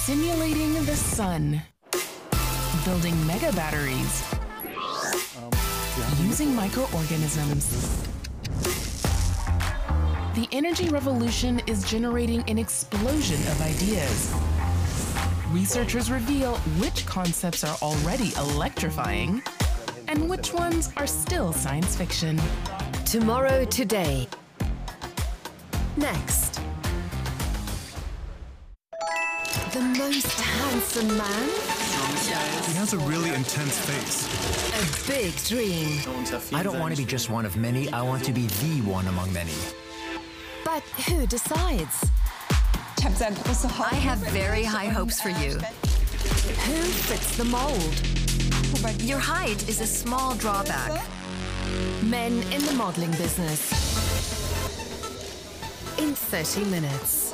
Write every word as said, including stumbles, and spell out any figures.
Simulating the sun. Building mega batteries. Um, Using microorganisms. The energy revolution is generating an explosion of ideas. Researchers reveal which concepts are already electrifying and which ones are still science fiction. Tomorrow Today. Next. The most handsome man? He has a really intense face. A big dream. I don't want to be just one of many, I want to be the one among many. But who decides? I have very high hopes for you. Who fits the mold? Your height is a small drawback. Men in the modeling business. In thirty minutes.